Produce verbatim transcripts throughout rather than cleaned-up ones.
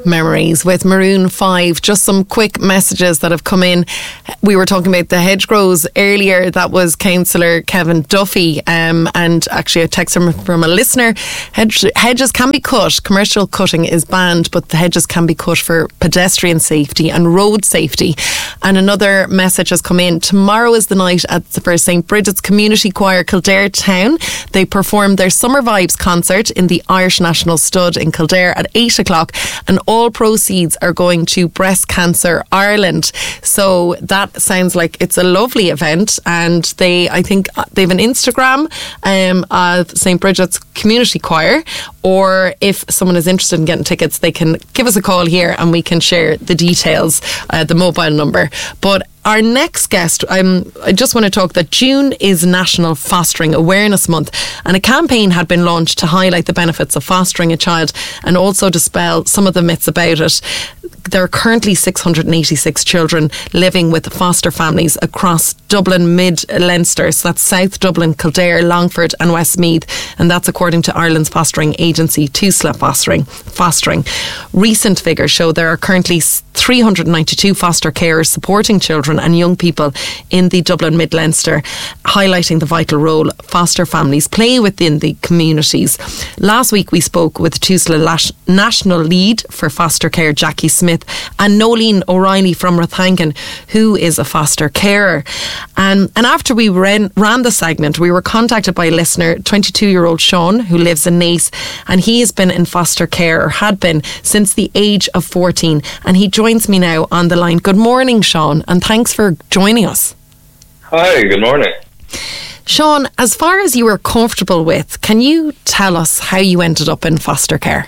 memories with Maroon five. Just some quick messages that have come in. We were talking about the hedgerows earlier. That was Councillor Kevin Duffy, um, and actually a text from, from a listener. Hedge, hedges can be cut. Commercial cutting is banned, but the hedges can be cut for pedestrian safety and road safety. And another message has come in. Tomorrow is the night at for Saint Bridget's Community Choir, Kildare Town. They perform their Summer Vibes concert in the Irish National Stud in Kildare at eight o'clock, and all proceeds are going to Breast Cancer Ireland. So that sounds like it's a lovely event, and they, I think they have an Instagram um, of Saint Bridget's Community Choir, or if someone is interested in getting tickets, they can give us a call here and we can share the details, uh, the mobile number. But our next guest, um, I just want to talk that June is National Fostering Awareness Month, and a campaign had been launched to highlight the benefits of fostering a child and also dispel some of the myths about it. There are currently six hundred eighty-six children living with foster families across Dublin, Mid-Leinster, so that's South Dublin, Kildare, Longford and Westmeath, and that's according to Ireland's fostering agency, TUSLA Fostering. Fostering. Recent figures show there are currently three hundred ninety-two foster carers supporting children and young people in the Dublin Mid-Leinster, highlighting the vital role foster families play within the communities. Last week we spoke with TUSLA Lash- National Lead for Foster Care, Jackie Smith, and Nolene O'Reilly from Rathangan, who is a foster carer. And, and after we ran, ran the segment, we were contacted by a listener, twenty-two-year-old Sean, who lives in Naas, and he has been in foster care, or had been, since the age of fourteen, and he joins me now on the line. Good morning, Sean, and thanks for joining us. Hi, good morning. Sean, as far as you were comfortable with, can you tell us how you ended up in foster care?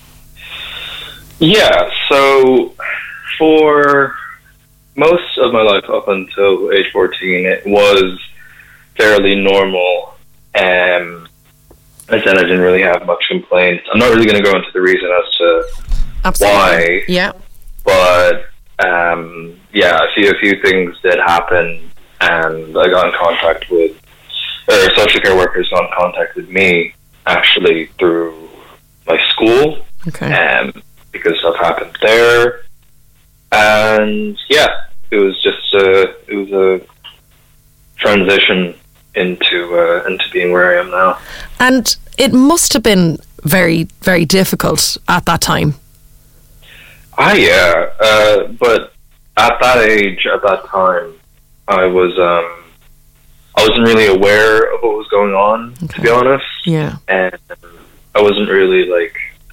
Yeah, so for most of my life up until age fourteen, it was fairly normal. Um, I said I didn't really have much complaints. I'm not really going to go into the reason as to Absolutely. why. Yeah. But um, yeah, I see a few things did happen, and I got in contact with, or social care workers got in contact with me actually through my school. Okay. Um, because stuff happened there, and yeah, it was just a, it was a transition into uh, into being where I am now. And it must have been very, very difficult at that time. Ah, yeah, uh, but at that age, at that time, I was um, I wasn't really aware of what was going on, okay. to be honest. Yeah, and I wasn't really like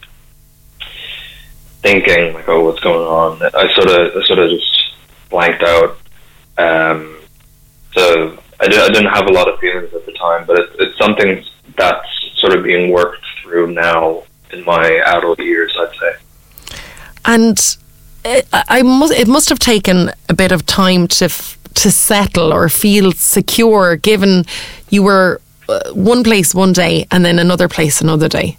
thinking like, oh, what's going on? I sort of, I sort of just blanked out. Um, so I, did, I didn't have a lot of feelings at the time, but it, it's something that's sort of being worked through now in my adult years, I'd say. And it, I must, it must have taken a bit of time to f- to settle or feel secure, given you were uh, one place one day and then another place another day.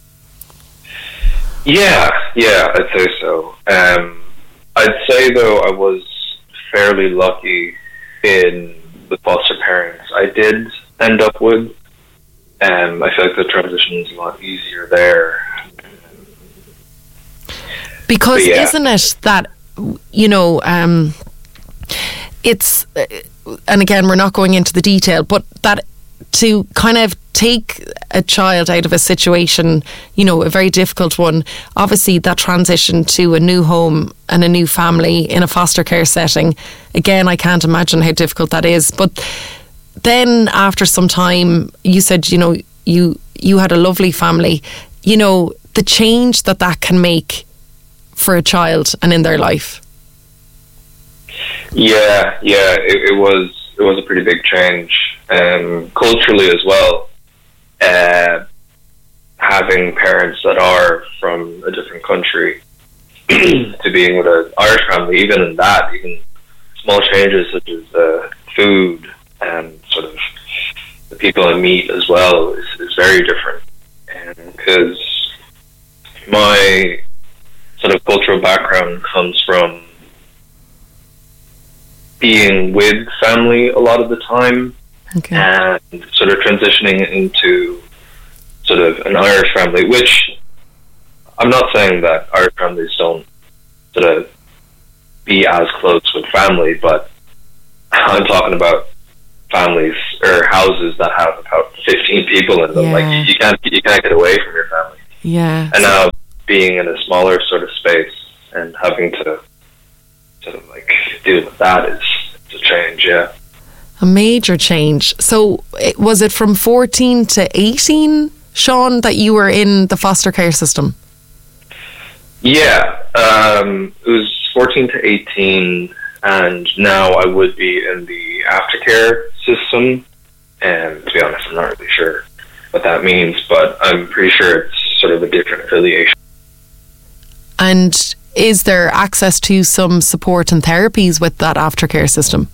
Yeah, yeah, I'd say so. Um, I'd say, though, I was fairly lucky in the foster parents I did end up with. Um, I feel like the transition is a lot easier there. Because yeah. isn't it that, you know, um, it's, uh, and again, we're not going into the detail, but that to kind of take a child out of a situation, you know, a very difficult one, obviously that transition to a new home and a new family in a foster care setting, again, I can't imagine how difficult that is. But then after some time, you said, you know, you you had a lovely family, you know, the change that that can make for a child and in their life. Yeah, yeah, it, it was it was a pretty big change, um, culturally as well. Uh, having parents that are from a different country to being with an Irish family, even in that, even small changes such as uh, food and sort of the people I meet as well is, is very different. And because my sort of cultural background comes from being with family a lot of the time, okay. and sort of transitioning into sort of an Irish family, which I'm not saying that Irish families don't sort of be as close with family, but I'm talking about families or houses that have about fifteen people in them. Yeah. Like you can't you can't get away from your family. Yeah. And now being in a smaller sort of space and having to sort of like deal with that is it's a change. Yeah. A major change. So it, was it from fourteen to eighteen, Sean, that you were in the foster care system? Yeah, um, it was fourteen to eighteen, and now I would be in the aftercare system. And to be honest, I'm not really sure what that means, but I'm pretty sure it's sort of a different affiliation. And is there access to some support and therapies with that aftercare system?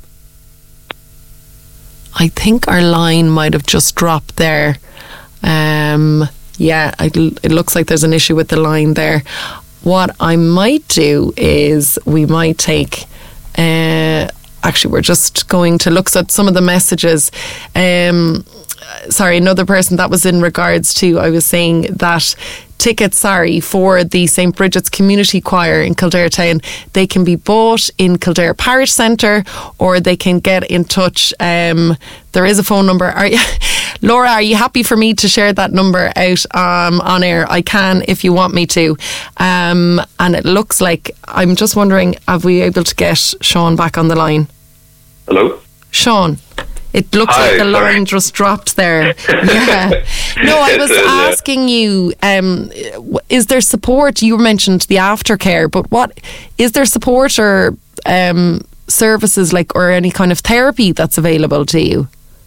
I think our line might have just dropped there. Um, yeah, I, it looks like there's an issue with the line there. What I might do is we might take... Uh, actually, we're just going to look at some of the messages. Um, sorry, another person that was in regards to, I was saying that tickets, sorry, for the Saint Bridget's Community Choir in Kildare Town, they can be bought in Kildare Parish Centre, or they can get in touch. Um, there is a phone number. Are you, Laura, are you happy for me to share that number out um, on air? I can if you want me to. Um, and it looks like, I'm just wondering, have we able to get Sean back on the line? Hello? Sean? It looks Hi, like the sorry. line just dropped there. Yeah. No, I was asking you, um, is there support? You mentioned the aftercare, but what is there support or um, services like, or any kind of therapy that's available to you?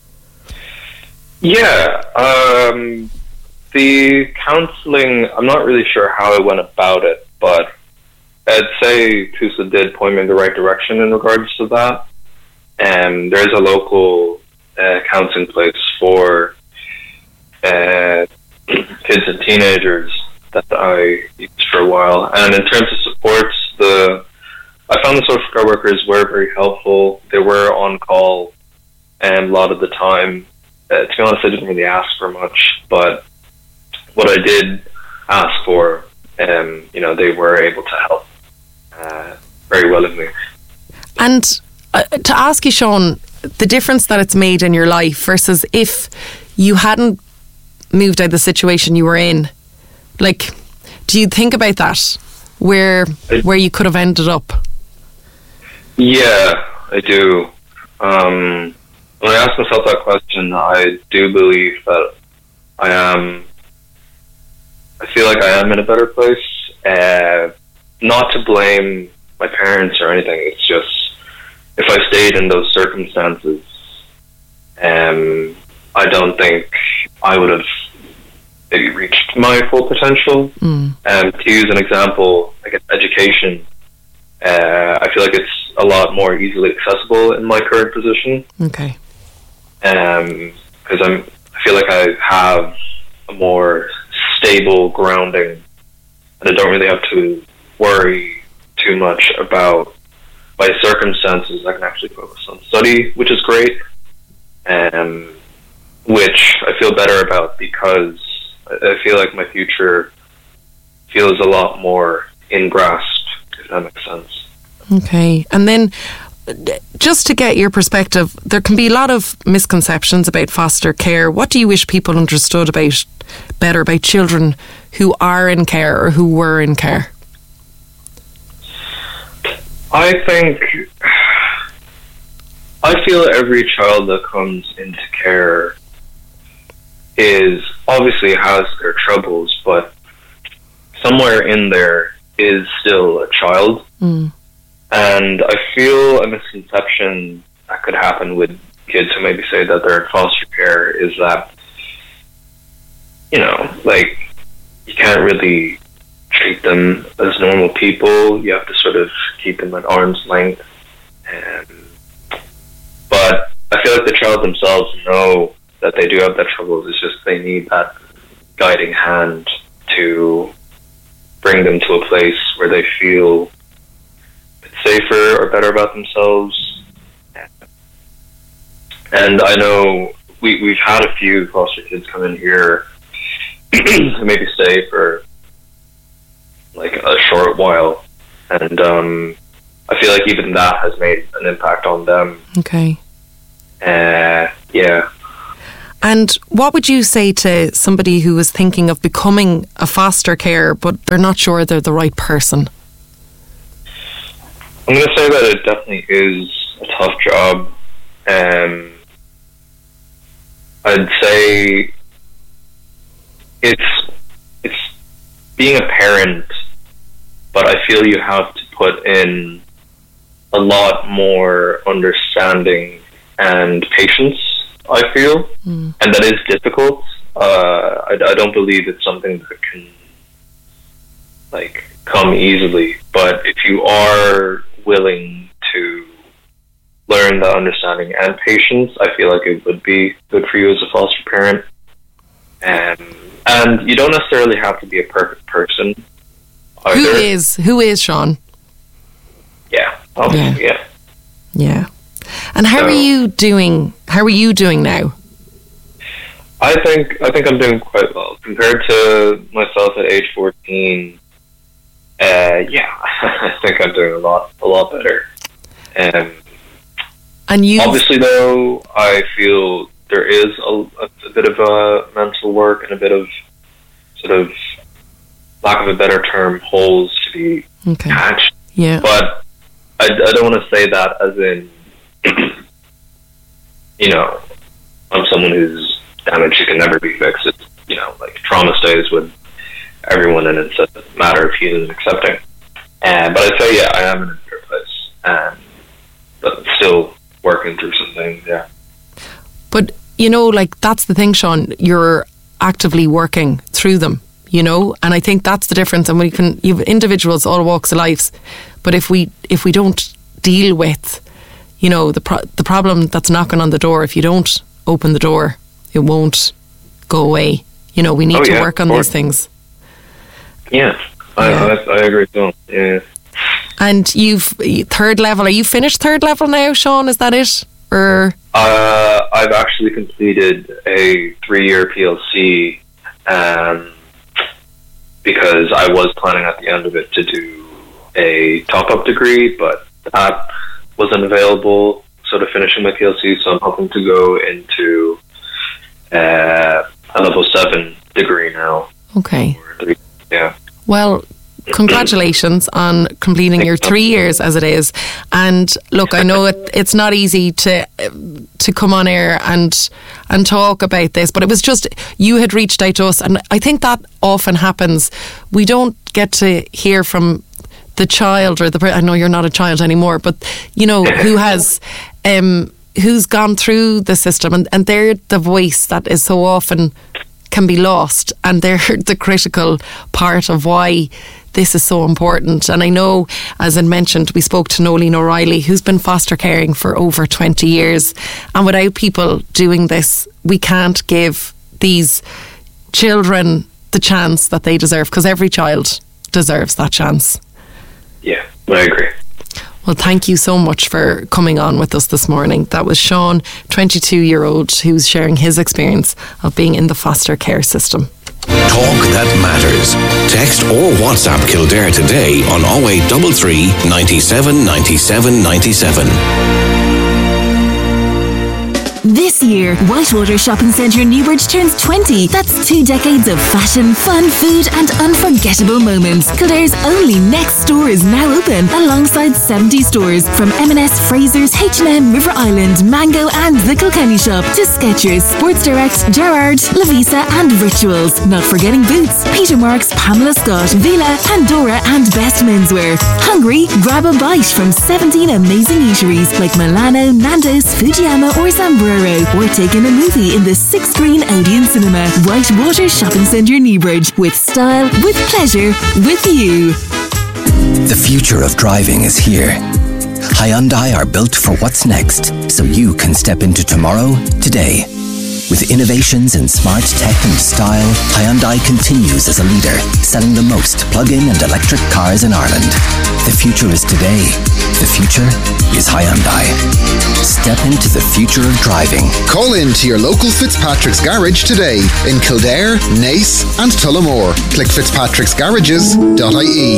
Yeah, um, the counselling, I'm not really sure how I went about it, but I'd say Tusa did point me in the right direction in regards to that. Um, there's a local uh, counselling place for uh, kids and teenagers that I used for a while. And in terms of supports, the I found the social care workers were very helpful. They were on call um, a lot of the time. Uh, to be honest, I didn't really ask for much, but what I did ask for, um, you know, they were able to help uh, very willingly. And Uh, to ask you, Sean, the difference that it's made in your life versus if you hadn't moved out of the situation you were in, like, do you think about that, where where you could have ended up? Yeah, I do. Um, when I ask myself that question, I do believe that I am, I feel like I am in a better place. Uh, not to blame my parents or anything, it's just, if I stayed in those circumstances, um, I don't think I would have maybe reached my full potential. Mm. Um, to use an example, like education, uh, I feel like it's a lot more easily accessible in my current position. Okay. Because um, I'm, I feel like I have a more stable grounding, and I don't really have to worry too much about my circumstances. I can actually focus on study, which is great, um, which I feel better about because I feel like my future feels a lot more in grasp, if that makes sense. Okay. And then, just to get your perspective, there can be a lot of misconceptions about foster care. What do you wish people understood about better about children who are in care or who were in care? I think, I feel every child that comes into care is obviously has their troubles, but somewhere in there is still a child. Mm. And I feel a misconception that could happen with kids who maybe say that they're in foster care is that, you know, like, you can't really treat them as normal people. You have to sort of keep them at arm's length. Um, but I feel like the child themselves know that they do have that trouble. It's just they need that guiding hand to bring them to a place where they feel a bit safer or better about themselves. And I know we, we've had a few foster kids come in here who maybe stay for like a short while, and um, I feel like even that has made an impact on them. Okay. Uh, yeah. And what would you say to somebody who is thinking of becoming a foster care, but they're not sure they're the right person? I'm going to say that it definitely is a tough job. Um, I'd say it's it's being a parent, but I feel you have to put in a lot more understanding and patience, I feel, mm. and that is difficult. Uh, I, I don't believe it's something that can like come easily, but if you are willing to learn that understanding and patience, I feel like it would be good for you as a foster parent. Um, and you don't necessarily have to be a perfect person either. Who is? Who is Sean? Yeah, obviously, yeah. Yeah. yeah. And how so, are you doing? How are you doing now? I think I think I'm doing quite well compared to myself at age fourteen. Uh, yeah, I think I'm doing a lot a lot better. Um, and you obviously, though, I feel there is a, a, a bit of a mental work and a bit of sort of, lack of a better term, holes to be okay. patched. Yeah, but I, I don't want to say that as in, you know, I'm someone who's damaged who can never be fixed. It's, you know, like trauma stays with everyone, and it's a matter of healing and accepting. Uh, but I'd say, yeah, I am in a better place, um, but still working through some things, yeah. But, you know, like, that's the thing, Sean, you're actively working through them, you know, and I think that's the difference. And we can, you've individuals, all walks of lives, but if we if we don't deal with, you know, the pro- the problem that's knocking on the door, if you don't open the door, it won't go away. You know, we need oh, to yeah, work on these things. Yeah, I, yeah. I, I agree too. Yeah. And you've third level. Are you finished third level now, Sean? Is that it? Or uh, I've actually completed a three-year P L C um, because I was planning at the end of it to do a top-up degree, but that wasn't available. Sort of finishing my P L C, so I'm hoping to go into uh, a level seven degree now. Okay. Three, yeah. Well, congratulations on completing your three years as it is. And look, I know it, it's not easy to to come on air and and talk about this, but it was just, you had reached out to us, and I think that often happens. We don't get to hear from the child or the, I know you're not a child anymore, but you know, who has um, who's gone through the system, and, and they're the voice that is so often can be lost, and they're the critical part of why this is so important. And I know, as I mentioned, we spoke to Nolene O'Reilly, who's been foster caring for over twenty years, and without people doing this, we can't give these children the chance that they deserve, because every child deserves that chance. Yeah, I agree. Well, thank you so much for coming on with us this morning. That was Sean, twenty-two-year-old, who's sharing his experience of being in the foster care system. Talk that matters. Text or WhatsApp Kildare today on oh eight three three, ninety-seven, ninety-seven, ninety-seven. This year, Whitewater Shopping Centre Newbridge turns twenty. That's two decades of fashion, fun, food and unforgettable moments. Kildare's only next store is now open, alongside seventy stores from M and S, Fraser's, H and M, River Island, Mango and the Kilkenny Shop to Skechers, Sports Direct, Gerrard, Lavisa and Rituals. Not forgetting Boots, Peter Marks, Pamela Scott, Villa, Pandora and Best Menswear. Hungry? Grab a bite from seventeen amazing eateries like Milano, Nando's, Fujiyama or Zamburo. Or taking a movie in the six-screen Odeon Cinema. Whitewater Shopping Centre Newbridge. With style, with pleasure, with you. The future of driving is here. Hyundai are built for what's next, so you can step into tomorrow, today. With innovations in smart tech and style, Hyundai continues as a leader, selling the most plug-in and electric cars in Ireland. The future is today. The future is Hyundai. Step into the future of driving. Call in to your local Fitzpatrick's Garage today in Kildare, Naas and Tullamore. Click fitzpatricks garages dot I E.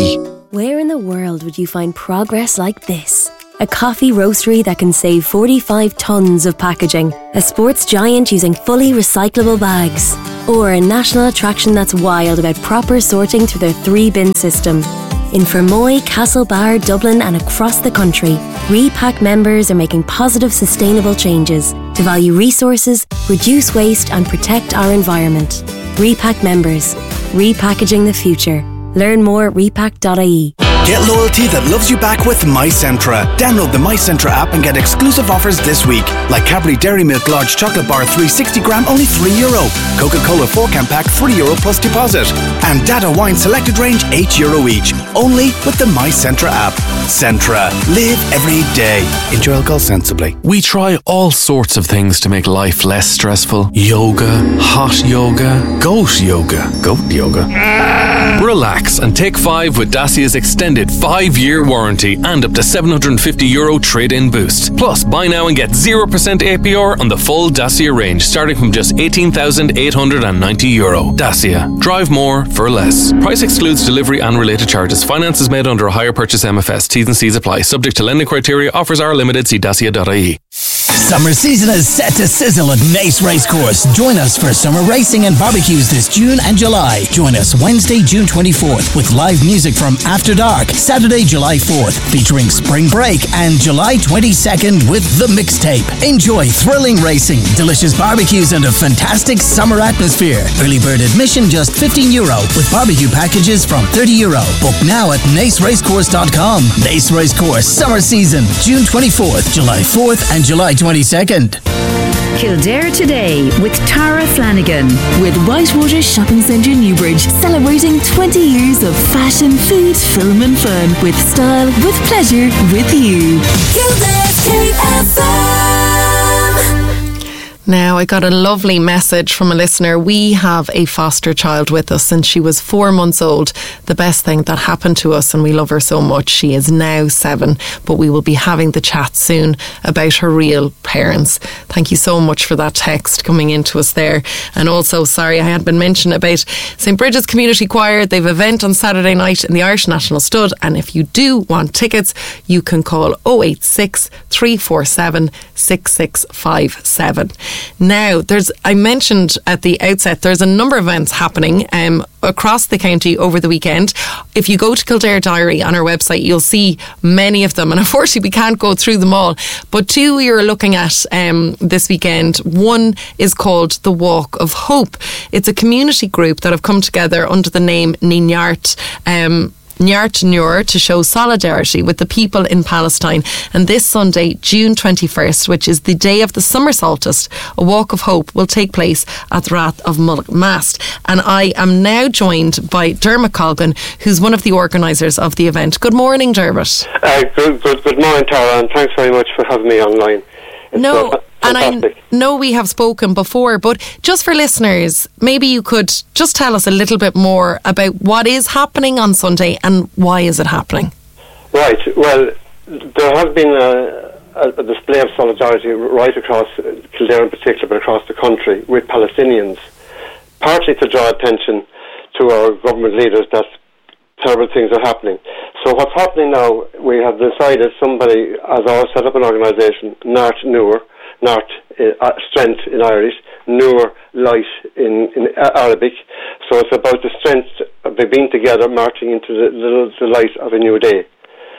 Where in the world would you find progress like this? A coffee roastery that can save forty-five tonnes of packaging, a sports giant using fully recyclable bags, or a national attraction that's wild about proper sorting through their three-bin system. In Fermoy, Castlebar, Dublin and across the country, Repack members are making positive, sustainable changes to value resources, reduce waste and protect our environment. Repack members, repackaging the future. Learn more at repack dot I E. Get loyalty that loves you back with MyCentra. Download the MyCentra app and get exclusive offers this week, like Cadbury Dairy Milk Large Chocolate Bar three hundred sixty gram, only three euro. Coca-Cola four can pack, three euro plus deposit. And Data Wine Selected Range, eight euro each. Only with the MyCentra app. Centra. Live every day. Enjoy alcohol sensibly. We try all sorts of things to make life less stressful. Yoga, hot yoga, goat yoga, goat yoga. Relax and take five with Dacia's extended five-year warranty and up to seven hundred fifty euro trade-in boost. Plus, buy now and get zero percent A P R on the full Dacia range, starting from just eighteen thousand eight hundred ninety euro. Dacia. Drive more for less. Price excludes delivery and related charges. Finance is made under a hire purchase M F S. T's and C's apply. Subject to lending criteria. Offers are limited. See dacia dot I E. Summer season is set to sizzle at Nace Racecourse. Join us for summer racing and barbecues this June and July. Join us Wednesday, June twenty-fourth with live music from After Dark. Saturday, July fourth featuring Spring Break, and July twenty-second with The Mixtape. Enjoy thrilling racing, delicious barbecues and a fantastic summer atmosphere. Early bird admission just fifteen euro with barbecue packages from thirty euro. Book now at nace racecourse dot com. Nace Racecourse Summer Season, June twenty-fourth, July fourth and July twenty-second. Kildare Today with Tara Flanagan. With Whitewater Shopping Centre Newbridge, celebrating twenty years of fashion, food, film and fun. With style, with pleasure, with you. Kildare K F M. Now, I got a lovely message from a listener. We have a foster child with us and she was four months old. The best thing that happened to us, and we love her so much. She is now seven, but we will be having the chat soon about her real parents. Thank you so much for that text coming into us there. And also, sorry, I had been mentioned about Saint Bridget's Community Choir. They've an event on Saturday night in the Irish National Stud, and if you do want tickets, you can call oh eight six, three four seven, six six five seven. Now, there's, I mentioned at the outset, there's a number of events happening um, across the county over the weekend. If you go to Kildare Diary on our website, you'll see many of them, and unfortunately we can't go through them all, but two we are looking at um, this weekend. One is called the Walk of Hope. It's a community group that have come together under the name Ninyart um Nyart Nur to show solidarity with the people in Palestine. And this Sunday, June twenty-first, which is the day of the summer solstice, a walk of hope will take place at the Rath of Mullaghmast. And I am now joined by Dermot Colgan, who's one of the organisers of the event. Good morning, Dermot. Uh, good, good, good morning, Tara, and thanks very much for having me online. It's no, so and I know we have spoken before, but just for listeners, maybe you could just tell us a little bit more about what is happening on Sunday and why is it happening? Right, well, there has been a, a display of solidarity right across Kildare in particular, but across the country with Palestinians, partly to draw attention to our government leaders that terrible things are happening. So what's happening now, we have decided somebody has our set up an organisation, Nart Nur, Nart uh, strength in Irish, Nur light in, in Arabic. So it's about the strength of they being together, marching into the, the, the light of a new day.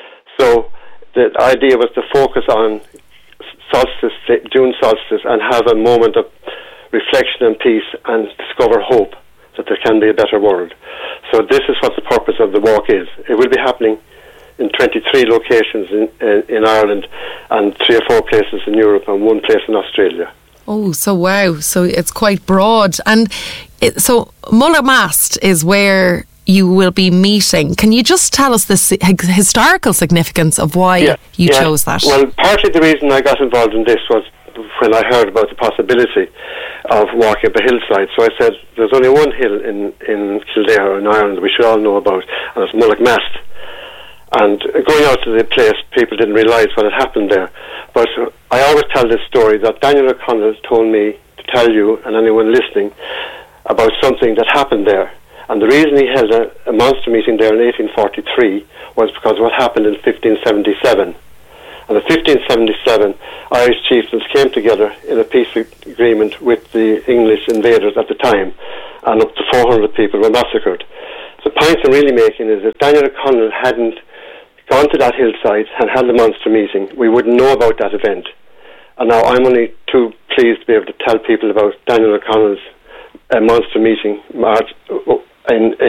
So the idea was to focus on solstice, June solstice, and have a moment of reflection and peace and discover hope that there can be a better world. So this is what the purpose of the walk is. It will be happening in twenty-three locations in, in, in Ireland and three or four places in Europe and one place in Australia. Oh, so wow. So it's quite broad. And it, so Mullaghmast is where you will be meeting. Can you just tell us the historical significance of why yeah, you yeah. chose that? Well, partly the reason I got involved in this was when I heard about the possibility of walking up a hillside. So I said, there's only one hill in, in Kildare in Ireland we should all know about, and it's Mullaghmast. And going out to the place, people didn't realise what had happened there. But I always tell this story that Daniel O'Connell told me to tell you and anyone listening about something that happened there. And the reason he held a, a Munster meeting there in eighteen forty-three was because of what happened in fifteen seventy-seven. And in fifteen seventy-seven, Irish chieftains came together in a peace agreement with the English invaders at the time, and up to four hundred people were massacred. The point I'm really making is that Daniel O'Connell hadn't gone to that hillside and had the Munster meeting, we wouldn't know about that event. And now I'm only too pleased to be able to tell people about Daniel O'Connell's uh, Munster meeting March, in, in